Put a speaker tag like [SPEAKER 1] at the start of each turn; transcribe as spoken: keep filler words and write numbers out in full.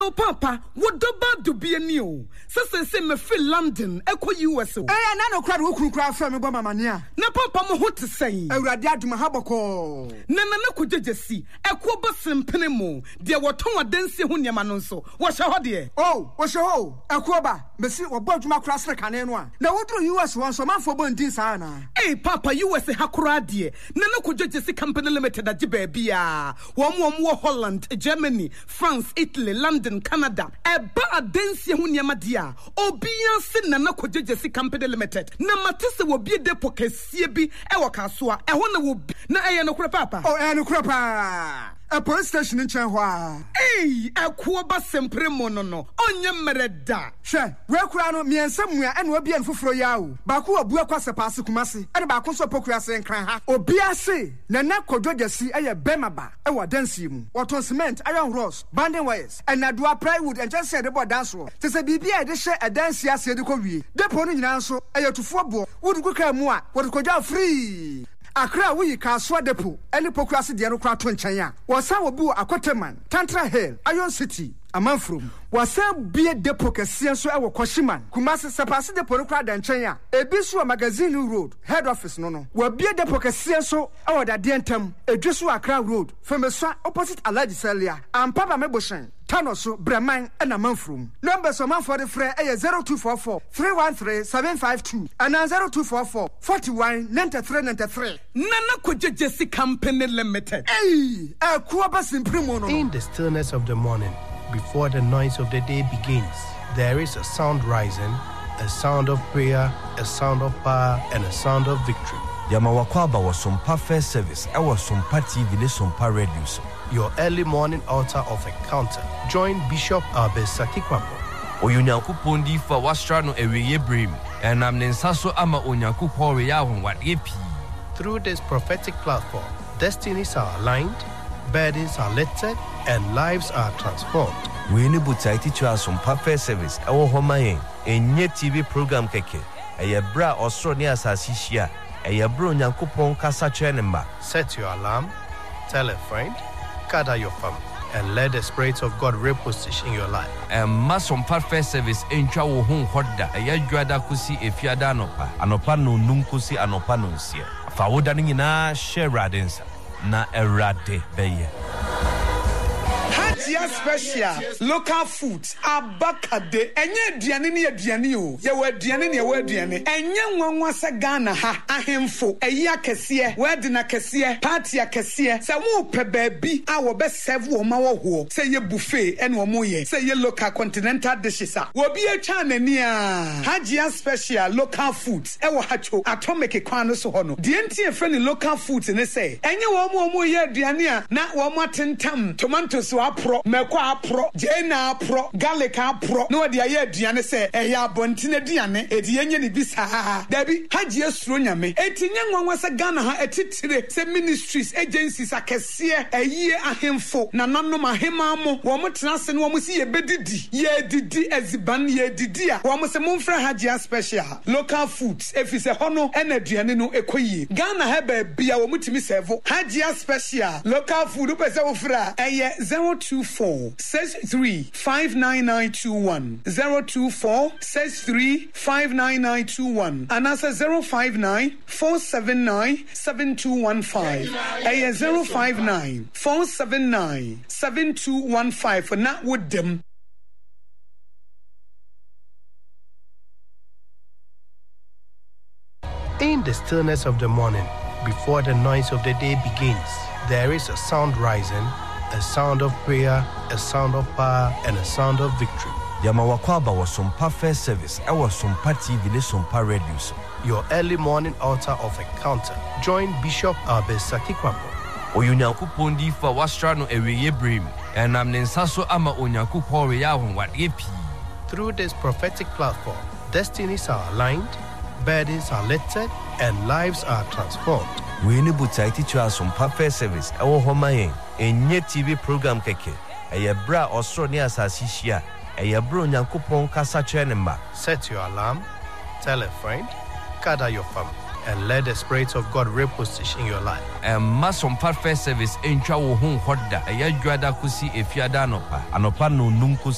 [SPEAKER 1] Oh papa, what do bad do be a new? Sasa say me feel London, echo U S O.
[SPEAKER 2] Eh, na no crowd wo kru crowd from me mama nia.
[SPEAKER 1] Na papa mo what to say?
[SPEAKER 2] Awurade aduma haboko.
[SPEAKER 1] Na na na kujejesi, echo ba sempene mo. De woton adansi ho niam no nso. Wo hye ho de.
[SPEAKER 2] Oh, wo hye ho. Echo ba, besi wo bo aduma kra sre kane no a. Na wodro U S won so manfo bo ndin sa na.
[SPEAKER 1] Eh papa U S hakura de. Na na kujejesi company limited agi ba bia. Wo mo wo Holland, Germany, France, Italy, London, Canada. Eba adansi ho niam dia. Obian se na na kujejesi company limited. Na matese wo bie depo kesie bi e wo kasoa. E ho na wo na eye no kura papa.
[SPEAKER 2] Oh, eh no kura pa. A police station in Chenhua.
[SPEAKER 1] Hey, a kuoba sempre monono. Onye mereda.
[SPEAKER 2] She, we kura no me somewhere and we be en fufuro yawo. Baku obu akwase paase kumase. E ba ko so pokua se nkran ha. Obi ase na na kodwogesi eye bemaba. E wo dansi mu. Waton cement, iron rods, banding wires, and adua plywood and just say the board dance ro. Te se bibia e de hye e dansi ase de ko wie. Depo no nyina nso eye tufo bo. Wodu kuka mu a, wodu kodwa free. Akra we Kaswa depo any pokrasi de no kra to nchen wasa obu akoteman Tantra Hill Iron City amanfrom wasa bie depo kese so e wo Koshiman Kumasi sepase depo no kra da nchen a ebi so magazine road head office no no wa bie depo kese so e wo da de ntam edweso Akra road Femeswa opposite Alaji Celia and Papa Meboshen Tanoso Breman and amanfrom number so man for the free e zero two four four three one three seven five two and zero two four four forty-one ninety-three ninety-three
[SPEAKER 1] Nana Kujejesi Company Limited.
[SPEAKER 2] Hey, a kuaba simprimono.
[SPEAKER 3] In the stillness of the morning, before the noise of the day begins, there is a sound rising, a sound of prayer, a sound of power, and a sound of victory.
[SPEAKER 4] Yamawakwaba was some perfect service. I was some T V, some radio.
[SPEAKER 3] Your early morning altar of encounter. Join Bishop Abesaki Kwambo.
[SPEAKER 4] Oyunyankupon di fa wastrano eweye brim. And am nensaso ama onyankupon we yahon wat yepi.
[SPEAKER 3] Through this prophetic platform, destinies are aligned, burdens are lifted, and lives are transformed.
[SPEAKER 4] We need to teach us some perfect service. Our home a T V program keke. A bra Australia sasishia. A bro nyankupon kasa chenemba.
[SPEAKER 3] Set your alarm, tell a friend, gather your family, and let the Spirit of God reposition your life.
[SPEAKER 4] And masom perfect service encha wo hun hoda. A yadwada kusi efiada anopa. Anopa no nunkusi anopa no nsia. Fa woda ni na share radensa na erade beye.
[SPEAKER 1] Hajia special local foods abakade enye aduane ne aduane o ye wa aduane ne wa aduane enye nwanwa se Ghana ha ahemfo eyi akese word na akese party akese se wo pe baabi a wo be serve wo ma wo ho se ye buffet ene wo mo ye se ye local continental dishes a wo bi atwa nani a Hajia special local foods e wo hacho atomic kwan no so ho no de enti e fre ni local foods ne se enye wo mo mo ye aduane a na wo mo atentam tomatoes apro meko apro jena apro garlic apro no de aye aduane se ehye abontine aduane edi yenye ne bisa dabi Hajia suro nyame etinye nwanwa se Ghana ha etitire se ministries agencies akese aye ahemfo na nanom ahema mo wo motena se no wo si ye bedidi ye didi eziban ye didi a wo mo se momfra Hajia special local foods efise hono ena aduane no ekoyi Ghana ha ba bia wo mutimi serve Hajia special local food pese wo fra eye zero two four six three five nine nine two one zero two four six three five nine nine two one and answer zero five nine four seven nine seven two one five a zero five nine four seven nine seven two one five for not with them.
[SPEAKER 3] In the stillness of the morning, before the noise of the day begins, there is a sound rising, a sound of prayer, a sound of power, and a sound of victory.
[SPEAKER 4] Yamawakwaba was some perfect service. I was some T V, some radio.
[SPEAKER 3] Your early morning altar of encounter. Join Bishop Abesaki Kwambo.
[SPEAKER 4] Oyunyankupon di fa wastrano eweye brim. And am nensaso ama onyankupon we yahon wat yepi.
[SPEAKER 3] Through this prophetic platform, destinies are aligned, burdens are lifted, and lives are transformed.
[SPEAKER 4] We need to teach us some perfect service. Our home a T V program keke. A bra Australia sasishia. A bro nyankupon kasa chenemba.
[SPEAKER 3] Set your alarm, tell a friend, gather your family, and let the Spirit of God reposition your life.
[SPEAKER 4] And masom perfect service encha wo hun hoda. A yadwada kusi efiada anopa. Anopa no nunkusi